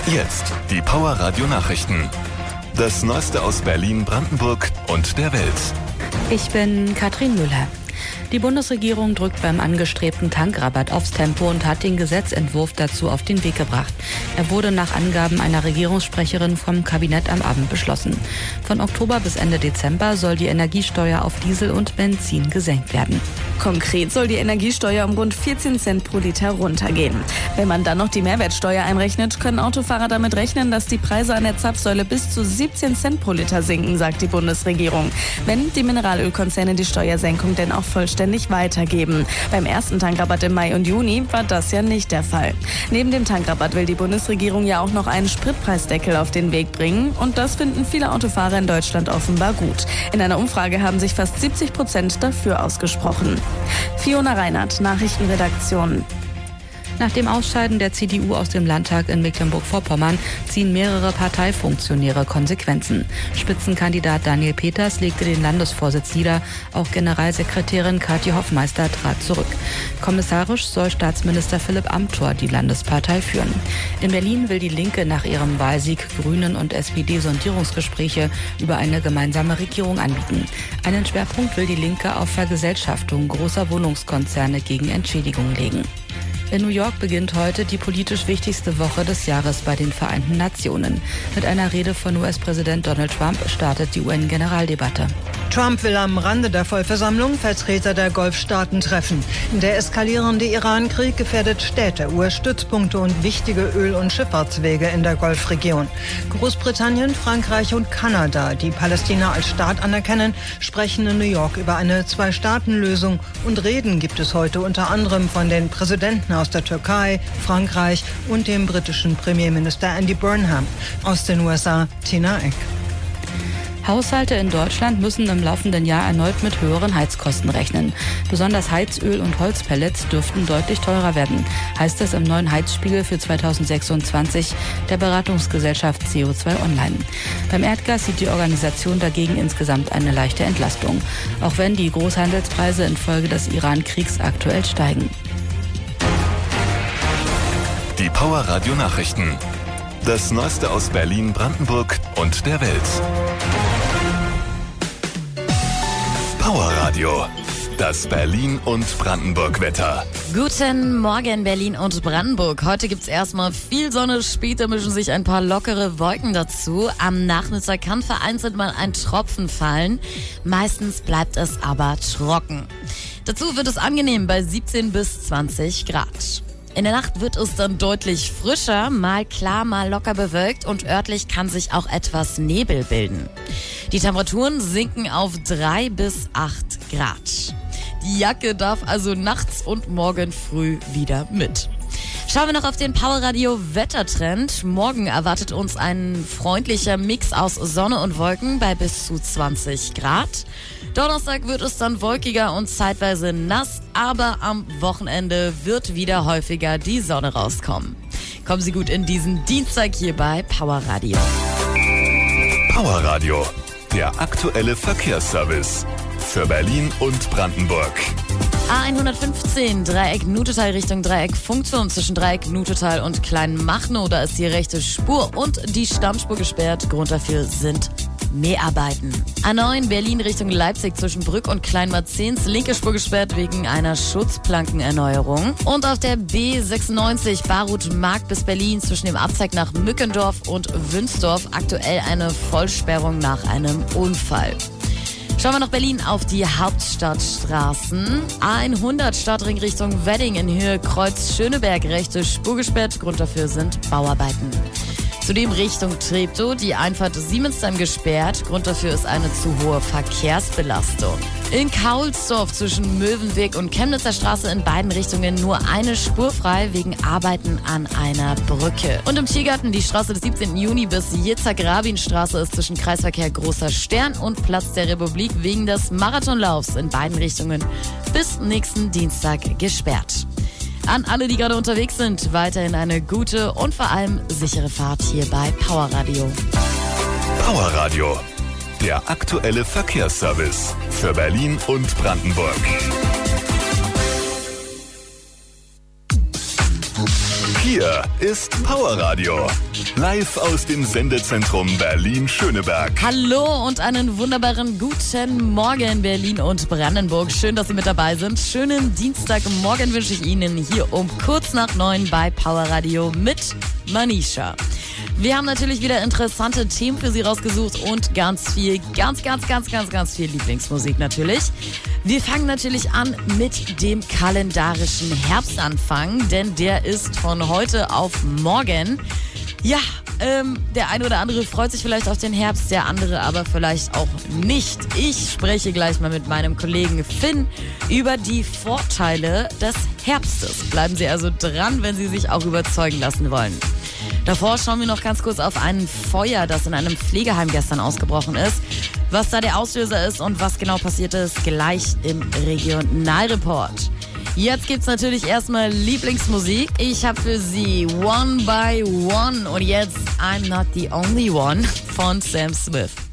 Jetzt die Power Radio Nachrichten. Das Neueste aus Berlin, Brandenburg und der Welt. Ich bin Katrin Müller. Die Bundesregierung drückt beim angestrebten Tankrabatt aufs Tempo und hat den Gesetzentwurf dazu auf den Weg gebracht. Er wurde nach Angaben einer Regierungssprecherin vom Kabinett am Abend beschlossen. Von Oktober bis Ende Dezember soll die Energiesteuer auf Diesel und Benzin gesenkt werden. Konkret soll die Energiesteuer um rund 14 Cent pro Liter runtergehen. Wenn man dann noch die Mehrwertsteuer einrechnet, können Autofahrer damit rechnen, dass die Preise an der Zapfsäule bis zu 17 Cent pro Liter sinken, sagt die Bundesregierung. Wenn die Mineralölkonzerne die Steuersenkung denn auch vollständig weitergeben. Beim ersten Tankrabatt im Mai und Juni war das ja nicht der Fall. Neben dem Tankrabatt will die Bundesregierung ja auch noch einen Spritpreisdeckel auf den Weg bringen. Und das finden viele Autofahrer in Deutschland offenbar gut. In einer Umfrage haben sich fast 70% dafür ausgesprochen. Fiona Reinhardt, Nachrichtenredaktion. Nach dem Ausscheiden der CDU aus dem Landtag in Mecklenburg-Vorpommern ziehen mehrere Parteifunktionäre Konsequenzen. Spitzenkandidat Daniel Peters legte den Landesvorsitz nieder. Auch Generalsekretärin Kathi Hoffmeister trat zurück. Kommissarisch soll Staatsminister Philipp Amthor die Landespartei führen. In Berlin will die Linke nach ihrem Wahlsieg Grünen und SPD Sondierungsgespräche über eine gemeinsame Regierung anbieten. Einen Schwerpunkt will die Linke auf Vergesellschaftung großer Wohnungskonzerne gegen Entschädigung legen. In New York beginnt heute die politisch wichtigste Woche des Jahres bei den Vereinten Nationen. Mit einer Rede von US-Präsident Donald Trump startet die UN-Generaldebatte. Trump will am Rande der Vollversammlung Vertreter der Golfstaaten treffen. Der eskalierende Iran-Krieg gefährdet Städte, US-Stützpunkte und wichtige Öl- und Schifffahrtswege in der Golfregion. Großbritannien, Frankreich und Kanada, die Palästina als Staat anerkennen, sprechen in New York über eine Zwei-Staaten-Lösung. Und Reden gibt es heute unter anderem von den Präsidenten aus der Türkei, Frankreich und dem britischen Premierminister Andy Burnham. Aus den USA, Tina Eck. Haushalte in Deutschland müssen im laufenden Jahr erneut mit höheren Heizkosten rechnen. Besonders Heizöl und Holzpellets dürften deutlich teurer werden, heißt es im neuen Heizspiegel für 2026 der Beratungsgesellschaft CO2 Online. Beim Erdgas sieht die Organisation dagegen insgesamt eine leichte Entlastung, auch wenn die Großhandelspreise infolge des Iran-Kriegs aktuell steigen. Die Power Radio Nachrichten. Das Neueste aus Berlin, Brandenburg und der Welt. Power Radio. Das Berlin- und Brandenburg-Wetter. Guten Morgen, Berlin und Brandenburg. Heute gibt's erstmal viel Sonne, später mischen sich ein paar lockere Wolken dazu. Am Nachmittag kann vereinzelt mal ein Tropfen fallen. Meistens bleibt es aber trocken. Dazu wird es angenehm bei 17 bis 20 Grad. In der Nacht wird es dann deutlich frischer, mal klar, mal locker bewölkt und örtlich kann sich auch etwas Nebel bilden. Die Temperaturen sinken auf 3 bis 8 Grad. Die Jacke darf also nachts und morgen früh wieder mit. Schauen wir noch auf den Power Radio Wettertrend. Morgen erwartet uns ein freundlicher Mix aus Sonne und Wolken bei bis zu 20 Grad. Donnerstag wird es dann wolkiger und zeitweise nass, aber am Wochenende wird wieder häufiger die Sonne rauskommen. Kommen Sie gut in diesen Dienstag hier bei Power Radio. Power Radio, der aktuelle Verkehrsservice für Berlin und Brandenburg. A115, Dreieck Nutetal Richtung Dreieck Funkturm zwischen Dreieck Nutetal und Kleinmachnow. Da ist die rechte Spur und die Stammspur gesperrt. Grund dafür sind Mäharbeiten. A9 Berlin Richtung Leipzig zwischen Brück und Kleinmarzens. Linke Spur gesperrt wegen einer Schutzplankenerneuerung. Und auf der B96 Barut Markt bis Berlin zwischen dem Abzweig nach Mückendorf und Wünsdorf. Aktuell eine Vollsperrung nach einem Unfall. Schauen wir nach Berlin auf die Hauptstadtstraßen. A100 Stadtring Richtung Wedding in Höhe Kreuz Schöneberg. Rechte Spur gesperrt. Grund dafür sind Bauarbeiten. Zudem Richtung Treptow, die Einfahrt Siemensheim gesperrt. Grund dafür ist eine zu hohe Verkehrsbelastung. In Kaulsdorf zwischen Möwenweg und Chemnitzer Straße in beiden Richtungen nur eine Spur frei wegen Arbeiten an einer Brücke. Und im Tiergarten die Straße des 17. Juni bis Yitzhak-Rabin-Straße ist zwischen Kreisverkehr Großer Stern und Platz der Republik wegen des Marathonlaufs in beiden Richtungen bis nächsten Dienstag gesperrt. An alle, die gerade unterwegs sind, weiterhin eine gute und vor allem sichere Fahrt hier bei Power Radio. Power Radio, der aktuelle Verkehrsservice für Berlin und Brandenburg. Hier ist Powerradio. Live aus dem Sendezentrum Berlin-Schöneberg. Hallo und einen wunderbaren guten Morgen Berlin und Brandenburg. Schön, dass Sie mit dabei sind. Schönen Dienstagmorgen wünsche ich Ihnen hier um kurz nach 9 bei Powerradio mit Manisha. Wir haben natürlich wieder interessante Themen für Sie rausgesucht und ganz viel Lieblingsmusik natürlich. Wir fangen natürlich an mit dem kalendarischen Herbstanfang, denn der ist von heute auf morgen. Ja, der eine oder andere freut sich vielleicht auf den Herbst, der andere aber vielleicht auch nicht. Ich spreche gleich mal mit meinem Kollegen Finn über die Vorteile des Herbstes. Bleiben Sie also dran, wenn Sie sich auch überzeugen lassen wollen. Davor schauen wir noch ganz kurz auf ein Feuer, das in einem Pflegeheim gestern ausgebrochen ist. Was da der Auslöser ist und was genau passiert ist, gleich im Regionalreport. Jetzt gibt's natürlich erstmal Lieblingsmusik. Ich habe für Sie One by One und jetzt I'm Not the Only One von Sam Smith.